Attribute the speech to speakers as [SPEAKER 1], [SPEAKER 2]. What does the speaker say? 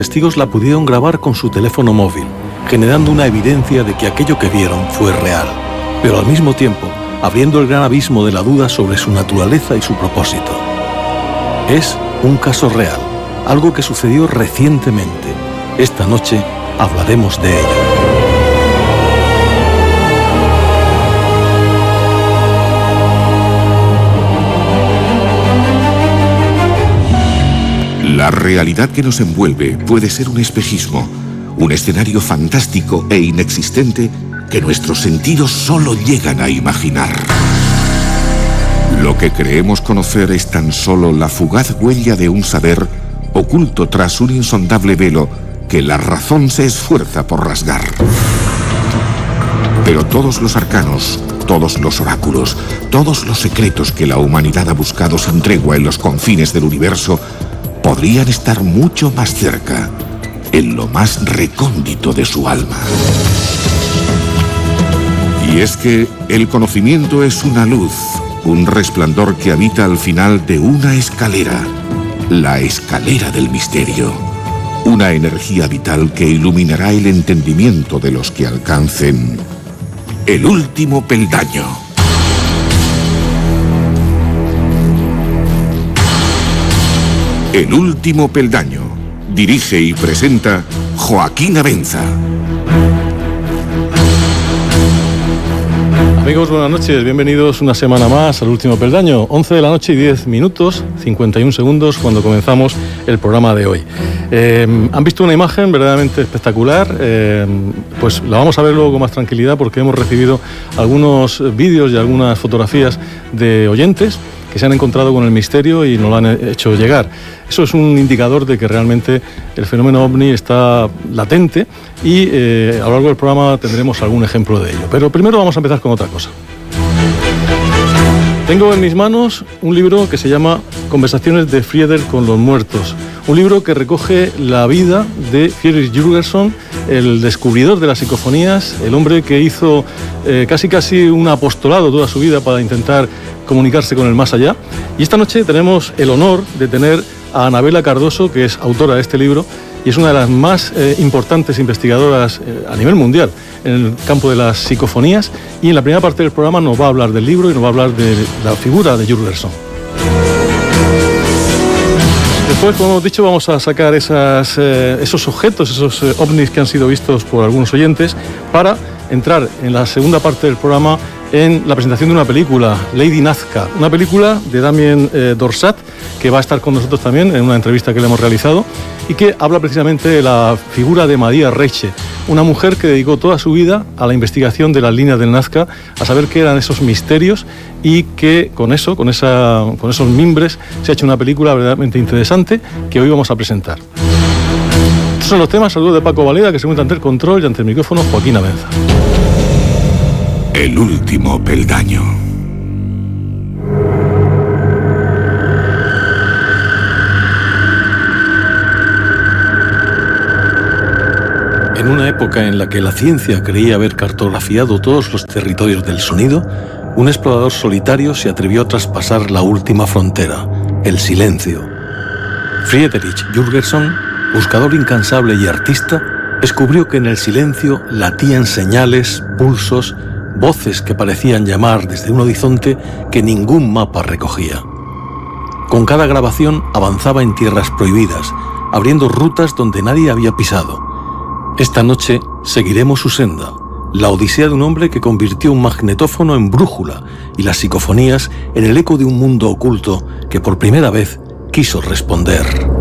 [SPEAKER 1] Testigos la pudieron grabar con su teléfono móvil, generando una evidencia de que aquello que vieron fue real, pero al mismo tiempo abriendo el gran abismo de la duda sobre su naturaleza y su propósito. Es un caso real, algo que sucedió recientemente. Esta noche hablaremos de ello.
[SPEAKER 2] La realidad que nos envuelve puede ser un espejismo, un escenario fantástico e inexistente que nuestros sentidos solo llegan a imaginar. Lo que creemos conocer es tan solo la fugaz huella de un saber oculto tras un insondable velo que la razón se esfuerza por rasgar. Pero todos los arcanos, todos los oráculos, todos los secretos que la humanidad ha buscado sin tregua en los confines del universo podrían estar mucho más cerca, en lo más recóndito de su alma. Y es que el conocimiento es una luz, un resplandor que habita al final de una escalera, la escalera del misterio, una energía vital que iluminará el entendimiento de los que alcancen el último peldaño. El último peldaño. Dirige y presenta Joaquín Abenza.
[SPEAKER 1] Amigos, buenas noches, bienvenidos una semana más al último peldaño. 11 de la noche y 10 minutos, 51 segundos cuando comenzamos el programa de hoy. Han visto una imagen verdaderamente espectacular, pues la vamos a ver luego con más tranquilidad porque hemos recibido algunos vídeos y algunas fotografías de oyentes que se han encontrado con el misterio y nos lo han hecho llegar. Eso es un indicador de que realmente el fenómeno OVNI está latente y a lo largo del programa tendremos algún ejemplo de ello. Pero primero vamos a empezar con otra cosa. Tengo en mis manos un libro que se llama Conversaciones de Friedel con los muertos. Un libro que recoge la vida de Friedrich Jürgenson, el descubridor de las psicofonías, el hombre que hizo casi un apostolado toda su vida para intentar comunicarse con el más allá. Y esta noche tenemos el honor de tener a Anabela Cardoso, que es autora de este libro y es una de las más importantes investigadoras a nivel mundial en el campo de las psicofonías, y en la primera parte del programa nos va a hablar del libro y nos va a hablar de la figura de Jürgenson. Después, como hemos dicho, vamos a sacar esos objetos, esos ovnis que han sido vistos por algunos oyentes, para entrar en la segunda parte del programa en la presentación de una película, Lady Nazca, una película de Damien Dorsat, que va a estar con nosotros también en una entrevista que le hemos realizado y que habla precisamente de la figura de María Reiche, una mujer que dedicó toda su vida a la investigación de las líneas del Nazca, a saber qué eran esos misterios, y que con esos mimbres se ha hecho una película verdaderamente interesante que hoy vamos a presentar. Estos son los temas. Saludos de Paco Valera, que se encuentra ante el control, y ante el micrófono Joaquín Abenza.
[SPEAKER 2] El último peldaño.
[SPEAKER 1] En una época en la que la ciencia creía haber cartografiado todos los territorios del sonido, un explorador solitario se atrevió a traspasar la última frontera, el silencio. Friedrich Jürgenson, buscador incansable y artista, descubrió que en el silencio latían señales, pulsos, voces que parecían llamar desde un horizonte que ningún mapa recogía. Con cada grabación avanzaba en tierras prohibidas, abriendo rutas donde nadie había pisado. Esta noche seguiremos su senda, la odisea de un hombre que convirtió un magnetófono en brújula y las psicofonías en el eco de un mundo oculto que por primera vez quiso responder.